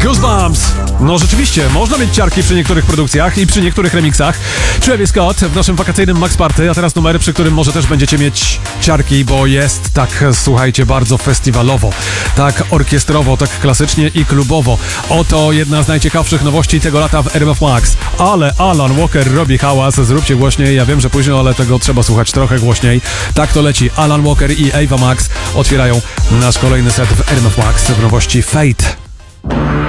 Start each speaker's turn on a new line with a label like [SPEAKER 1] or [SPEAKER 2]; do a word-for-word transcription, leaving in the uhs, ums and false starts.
[SPEAKER 1] Goosebumps! No rzeczywiście, można mieć ciarki przy niektórych produkcjach i przy niektórych remixach. Travis Scott w naszym wakacyjnym Max Party, a teraz numer, przy którym może też będziecie mieć ciarki, bo jest tak, słuchajcie, bardzo festiwalowo, tak orkiestrowo, tak klasycznie i klubowo. Oto jedna z najciekawszych nowości tego lata w R M F Max. Ale Alan Walker robi hałas, zróbcie głośniej, ja wiem, że późno, ale tego trzeba słuchać trochę głośniej. Tak to leci. Alan Walker i Ava Max otwierają nasz kolejny set w R M F Max w nowości Fate.